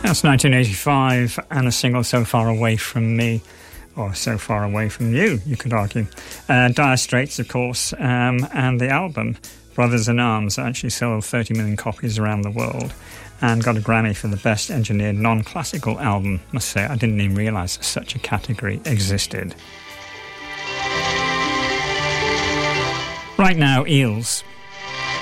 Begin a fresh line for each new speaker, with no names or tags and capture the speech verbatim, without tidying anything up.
That's nineteen eighty-five, and a single So Far Away From Me, or So Far Away From You, you could argue. Uh, Dire Straits, of course, um, and the album Brothers in Arms actually sold thirty million copies around the world and got a Grammy for the Best Engineered Non-Classical Album. I must say, I didn't even realise such a category existed. Right now, Eels.